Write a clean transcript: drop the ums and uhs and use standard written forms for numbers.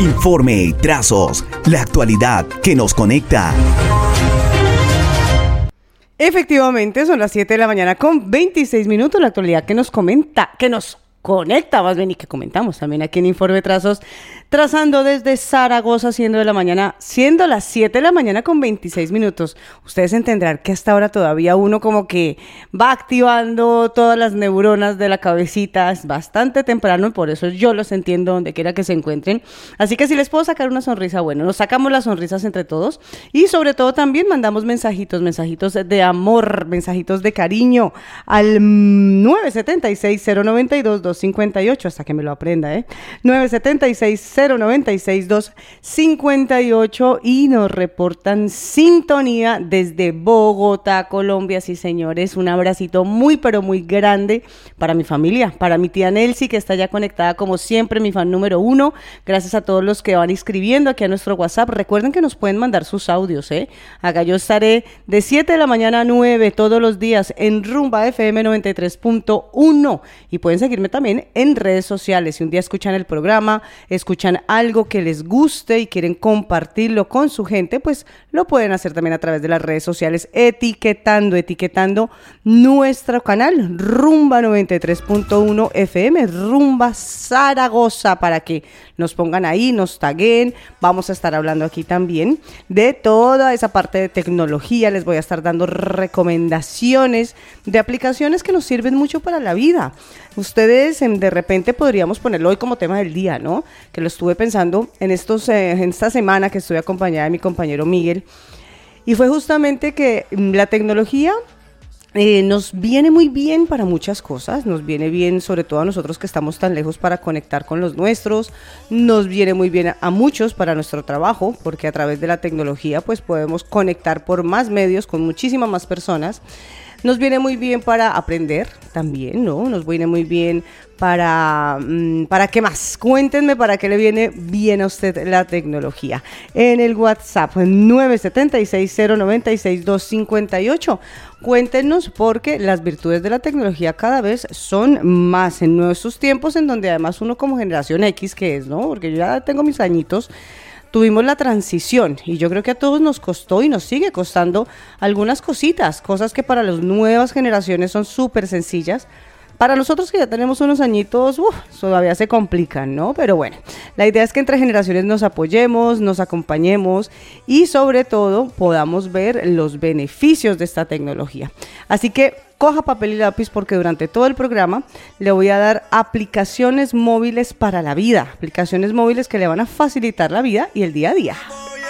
Informe Trazos, la actualidad que nos conecta. Efectivamente, son las 7 de la mañana con 26 minutos, la actualidad que nos conecta más bien y que comentamos también aquí en Informe Trazos, trazando desde Zaragoza, siendo las 7 de la mañana con 26 minutos. Ustedes entenderán que hasta ahora todavía uno como que va activando todas las neuronas de la cabecita, es bastante temprano y por eso yo los entiendo donde quiera que se encuentren. Así que si les puedo sacar una sonrisa, bueno, nos sacamos las sonrisas entre todos y sobre todo también mandamos mensajitos de amor, mensajitos de cariño al 976-092-258, hasta que me lo aprenda, 976-096-258 y nos reportan sintonía desde Bogotá, Colombia. Sí, señores, un abracito muy, pero muy grande para mi familia, para mi tía Nelcy, que está ya conectada como siempre, mi fan número 1. Gracias a todos los que van escribiendo aquí a nuestro WhatsApp. Recuerden que nos pueden mandar sus audios, Acá yo estaré de 7 de la mañana a 9 todos los días en Rumba FM 93.1 y pueden seguirme también en redes sociales. Si un día escuchan el programa, escuchan algo que les guste y quieren compartirlo con su gente, pues lo pueden hacer también a través de las redes sociales, etiquetando nuestro canal Rumba 93.1 FM, Rumba Zaragoza, para que nos pongan ahí, nos taguen. Vamos a estar hablando aquí también de toda esa parte de tecnología. Les voy a estar dando recomendaciones de aplicaciones que nos sirven mucho para la vida. Ustedes de repente podríamos ponerlo hoy como tema del día, ¿no? Que lo estuve pensando en esta semana que estuve acompañada de mi compañero Miguel, y fue justamente que la tecnología nos viene muy bien para muchas cosas, nos viene bien sobre todo a nosotros que estamos tan lejos para conectar con los nuestros, nos viene muy bien a muchos para nuestro trabajo, porque a través de la tecnología pues podemos conectar por más medios con muchísimas más personas. Nos viene muy bien para aprender también, ¿no? Nos viene muy bien ¿para qué más? Cuéntenme para qué le viene bien a usted la tecnología. En el WhatsApp 976-096-258. Cuéntenos, porque las virtudes de la tecnología cada vez son más en nuestros tiempos, en donde además uno como generación X, que es, ¿no? Porque yo ya tengo mis añitos. Tuvimos la transición y yo creo que a todos nos costó y nos sigue costando algunas cosas que para las nuevas generaciones son súper sencillas. Para nosotros que ya tenemos unos añitos, todavía se complican, ¿no? Pero bueno, la idea es que entre generaciones nos apoyemos, nos acompañemos y sobre todo podamos ver los beneficios de esta tecnología. Así que coja papel y lápiz, porque durante todo el programa le voy a dar aplicaciones móviles para la vida, aplicaciones móviles que le van a facilitar la vida y el día a día.